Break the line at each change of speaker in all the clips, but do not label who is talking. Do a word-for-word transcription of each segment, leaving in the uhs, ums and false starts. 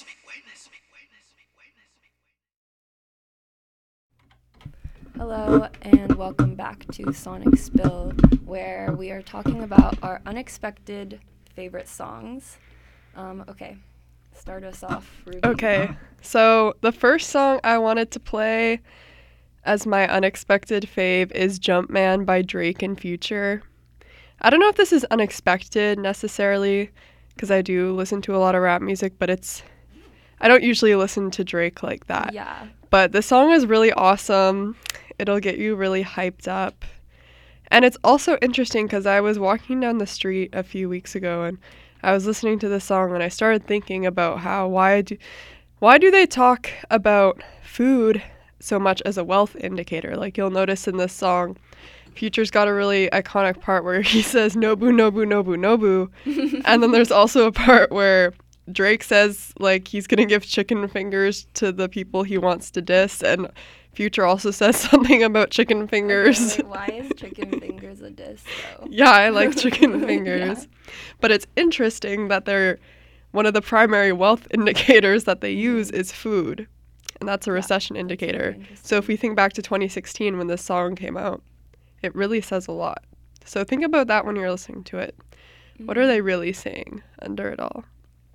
Hello and welcome back to Sonic Spill, where we are talking about our unexpected favorite songs. Um, okay, start us off, Ruby.
Okay, so the first song I wanted to play as my unexpected fave is Jumpman by Drake and Future. I don't know if this is unexpected necessarily, because I do listen to a lot of rap music, but it's, I don't usually listen to Drake like that.
Yeah.
But the song is really awesome. It'll get you really hyped up. And it's also interesting because I was walking down the street a few weeks ago and I was listening to this song and I started thinking about how why do why do they talk about food so much as a wealth indicator? Like you'll notice in this song, Future's got a really iconic part where he says Nobu, Nobu, Nobu, Nobu. And then there's also a part where Drake says like he's gonna give chicken fingers to the people he wants to diss, and Future also says something about chicken fingers.
Okay, wait, why is chicken fingers a diss though?
Yeah, I like chicken fingers. Yeah. But it's interesting that they're one of the primary wealth indicators that they use is food. And that's a yeah, recession indicator. So if we think back to twenty sixteen when this song came out, it really says a lot. So think about that when you're listening to it. Mm-hmm. What are they really saying under it all?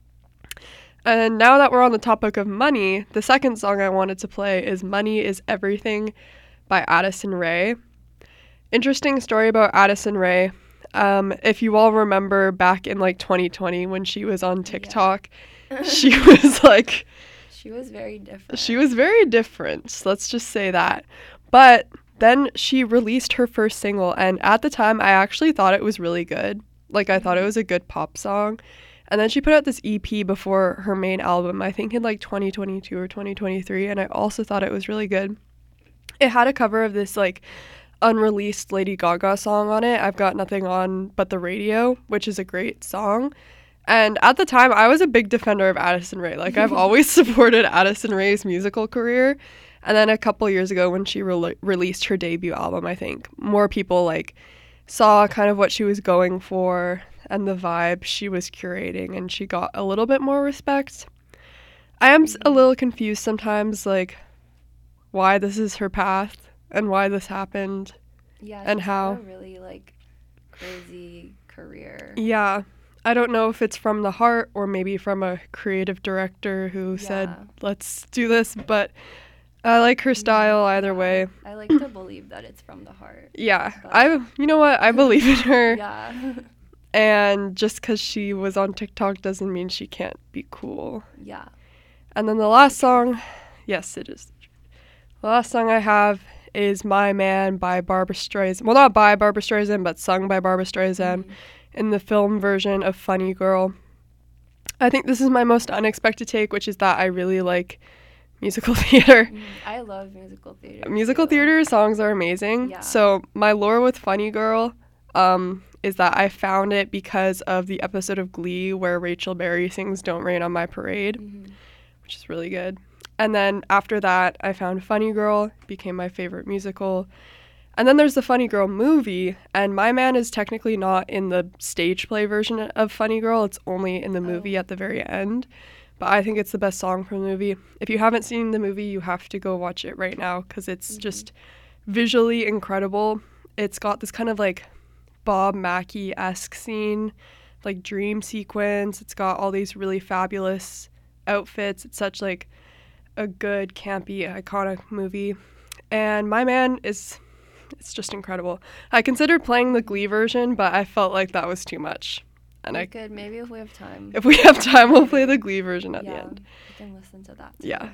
And now that we're on the topic of money, the second song I wanted to play is Money is Everything by Addison Rae. Interesting story about Addison Rae. Um, if you all remember back in like twenty twenty when she was on TikTok, yeah. she was like...
She was very different.
She was very different. Let's just say that. But then she released her first single, and at the time, I actually thought it was really good. Like, I thought it was a good pop song. And then she put out this E P before her main album, I think in like twenty twenty-two or twenty twenty-three, and I also thought it was really good. It had a cover of this like unreleased Lady Gaga song on it, I've Got Nothing On But the Radio, which is a great song. And at the time, I was a big defender of Addison Rae. Like, I've always supported Addison Rae's musical career. And then a couple years ago when she re- released her debut album, I think more people like saw kind of what she was going for and the vibe she was curating, and she got a little bit more respect. I am a little confused sometimes, like, why this is her path and why this happened.
Yeah,
and how.
Had a really, like, crazy career.
Yeah. I don't know if it's from the heart or maybe from a creative director who
yeah.
said, let's do this, but I like her style either
yeah.
way.
I like to believe that it's from the heart.
Yeah. I, you know what? I believe in her.
Yeah.
And just because she was on TikTok doesn't mean she can't be cool.
Yeah.
And then the last song, yes, it is. The last song I have is My Man by Barbra Streisand. Well, not by Barbra Streisand, but sung by Barbra Streisand mm-hmm. in the film version of Funny Girl. I think this is my most unexpected take, which is that I really like musical theater.
Mm, I love musical theater.
Musical
too.
theater songs are amazing.
Yeah.
So my lore with Funny Girl um, is that I found it because of the episode of Glee where Rachel Berry sings Don't Rain on My Parade, mm-hmm. which is really good. And then after that, I found Funny Girl, became my favorite musical. And then there's the Funny Girl movie, and My Man is technically not in the stage play version of Funny Girl. It's only in the movie oh. at the very end. But I think it's the best song from the movie. If you haven't seen the movie, you have to go watch it right now because it's mm-hmm. just visually incredible. It's got this kind of like Bob Mackie-esque scene, like dream sequence. It's got all these really fabulous outfits. It's such like a good, campy, iconic movie. And My Man is, it's just incredible. I considered playing the Glee version, but I felt like that was too much. And
we
I
could, maybe if we have time.
If we have time, we'll play the Glee version at
yeah,
the end.
we can listen to that too.
Yeah.